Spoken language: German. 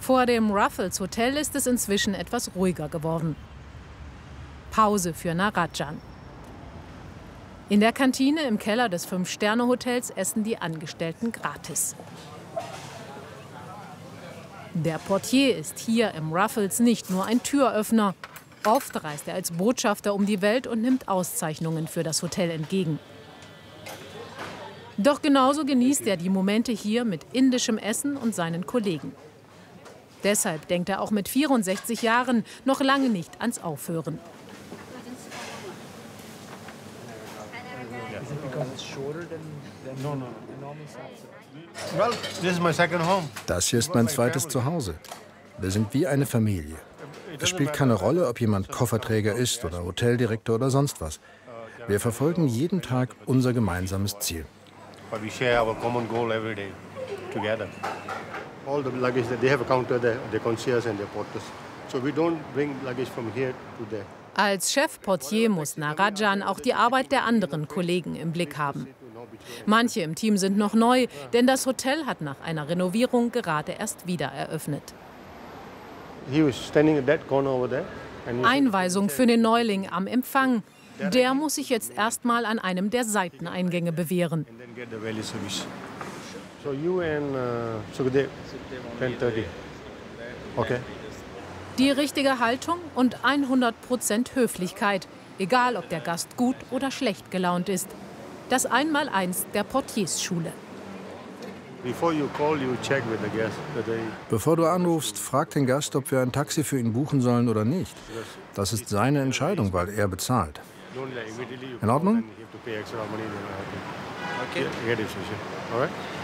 Vor dem Raffles Hotel ist es inzwischen etwas ruhiger geworden. Pause für Narajan. In der Kantine im Keller des 5-Sterne-Hotels essen die Angestellten gratis. Der Portier ist hier im Raffles nicht nur ein Türöffner. Oft reist er als Botschafter um die Welt und nimmt Auszeichnungen für das Hotel entgegen. Doch genauso genießt er die Momente hier mit indischem Essen und seinen Kollegen. Deshalb denkt er auch mit 64 Jahren noch lange nicht ans Aufhören. Das hier ist mein zweites Zuhause. Wir sind wie eine Familie. Es spielt keine Rolle, ob jemand Kofferträger ist oder Hoteldirektor oder sonst was. Wir verfolgen jeden Tag unser gemeinsames Ziel. Als Chefportier muss Narajan auch die Arbeit der anderen Kollegen im Blick haben. Manche im Team sind noch neu, denn das Hotel hat nach einer Renovierung gerade erst wieder eröffnet. Einweisung für den Neuling am Empfang. Der muss sich jetzt erstmal an einem der Seiteneingänge bewähren. Die richtige Haltung und 100% Höflichkeit, egal ob der Gast gut oder schlecht gelaunt ist. Das Einmaleins der Portiersschule. Bevor du anrufst, frag den Gast, ob wir ein Taxi für ihn buchen sollen oder nicht. Das ist seine Entscheidung, weil er bezahlt. In Ordnung? Okay.